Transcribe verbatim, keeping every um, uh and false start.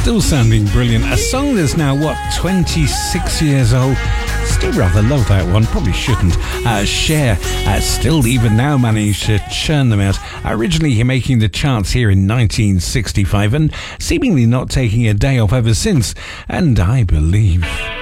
Still sounding brilliant. A song that's now, what, twenty-six years old? Still rather love that one. Probably shouldn't. Uh, Cher, uh, still even now managed to churn them out. Originally making the charts here in nineteen sixty-five and seemingly not taking a day off ever since. And I believe